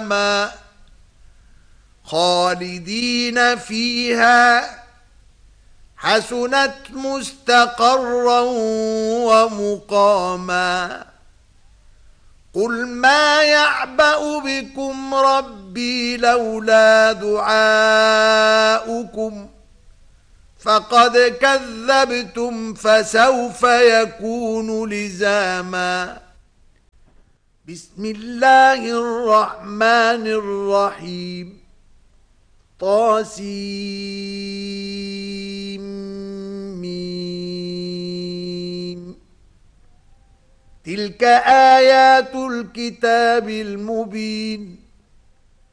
لِزَامًا خالدين فيها حسنت مستقرا ومقاما قل ما يعبأ بكم ربي لولا دعاؤكم فقد كذبتم فسوف يكون لزاما بسم الله الرحمن الرحيم طاسيم تلك آيات الكتاب المبين